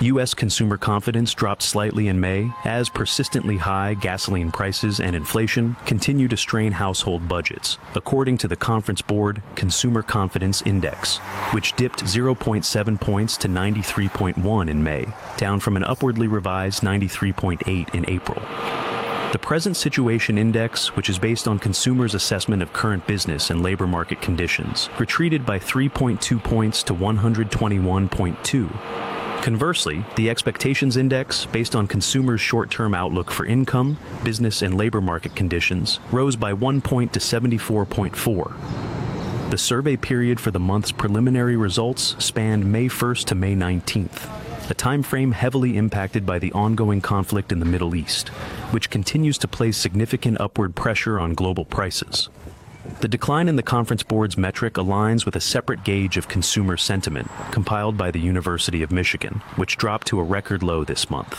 U.S. consumer confidence dropped slightly in May as persistently high gasoline prices and inflation continue to strain household budgets, according to the Conference Board Consumer Confidence Index, which dipped 0.7 points to 93.1 in May, down from an upwardly revised 93.8 in April. The Present Situation Index, which is based on consumers' assessment of current business and labor market conditions, retreated by 3.2 points to 121.2. Conversely, the Expectations Index, based on consumers' short-term outlook for income, business, and labor market conditions, rose by 1 point to 74.4. The survey period for the month's preliminary results spanned May 1st to May 19th, a time frame heavily impacted by the ongoing conflict in the Middle East, which continues to place significant upward pressure on global prices. The decline in the Conference Board's metric aligns with a separate gauge of consumer sentiment compiled by the University of Michigan, which dropped to a record low this month.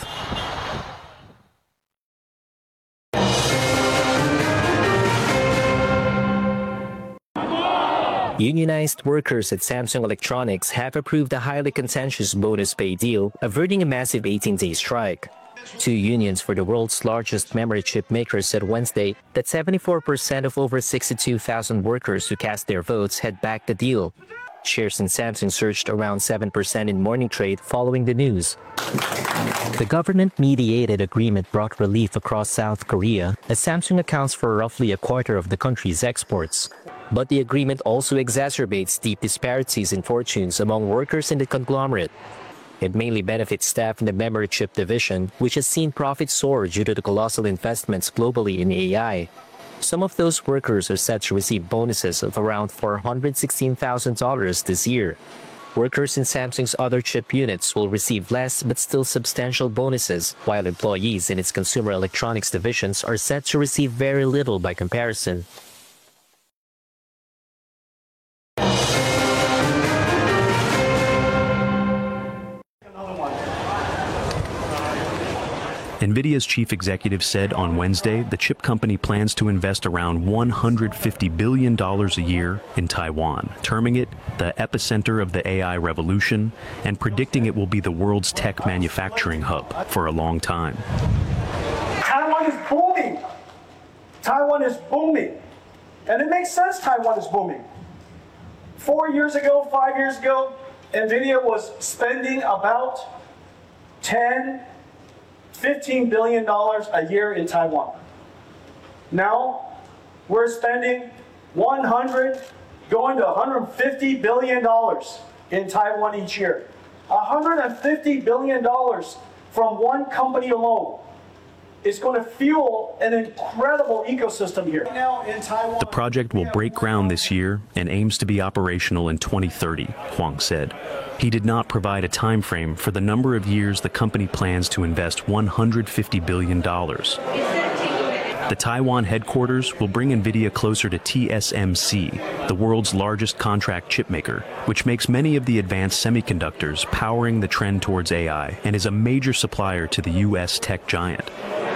Unionized workers at Samsung Electronics have approved a highly contentious bonus pay deal, averting a massive 18-day strike. Two unions for the world's largest memory chip makers said Wednesday that 74% of over 62,000 workers who cast their votes had backed the deal. Shares in Samsung surged around 7% in morning trade following the news. The government-mediated agreement brought relief across South Korea, as Samsung accounts for roughly a quarter of the country's exports. But the agreement also exacerbates deep disparities in fortunes among workers in the conglomerate. It mainly benefits staff in the memory chip division, which has seen profits soar due to the colossal investments globally in AI. Some of those workers are set to receive bonuses of around $416,000 this year. Workers in Samsung's other chip units will receive less but still substantial bonuses, while employees in its consumer electronics divisions are set to receive very little by comparison. NVIDIA's chief executive said on Wednesday the chip company plans to invest around $150 billion a year in Taiwan, terming it the epicenter of the AI revolution and predicting it will be the world's tech manufacturing hub for a long time. Taiwan is booming. Taiwan is booming. And it makes sense Taiwan is booming. 4 years ago, 5 years ago, NVIDIA was spending about $15 billion a year in Taiwan. Now, we're spending 100, going to $150 billion in Taiwan each year. $150 billion from one company alone is going to fuel an incredible ecosystem here. Now in Taiwan, the project will break ground this year and aims to be operational in 2030, Huang said. He did not provide a time frame for the number of years the company plans to invest $150 billion. The Taiwan headquarters will bring NVIDIA closer to TSMC, the world's largest contract chipmaker, which makes many of the advanced semiconductors powering the trend towards AI and is a major supplier to the U.S. tech giant.